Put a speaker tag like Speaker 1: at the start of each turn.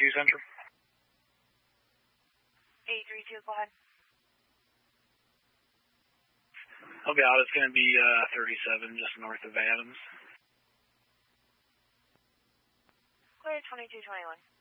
Speaker 1: Central.
Speaker 2: 832, go ahead.
Speaker 1: I'll be out. It's going to be 37, just north of Adams.
Speaker 2: Clear 2221.